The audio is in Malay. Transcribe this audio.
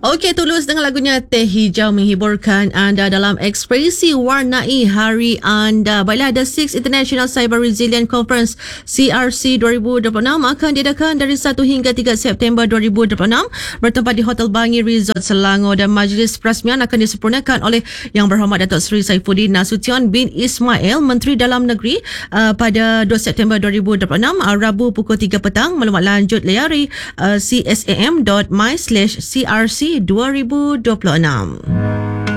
Okey, Tulus dengan lagunya Teh Hijau menghiburkan anda dalam ekspresi warnai hari anda. Baiklah, The 6th International Cyber Resilience Conference CRC 2026 akan diadakan dari 1 hingga 3 September 2026 bertempat di Hotel Bangi Resort Selangor, dan majlis perasmian akan disempurnakan oleh Yang Berhormat Datuk Seri Saifuddin Nasution bin Ismail, Menteri Dalam Negeri, pada 2 September 2026, Rabu pukul 3 petang. Maklumat lanjut layari csam.my/crc 2026.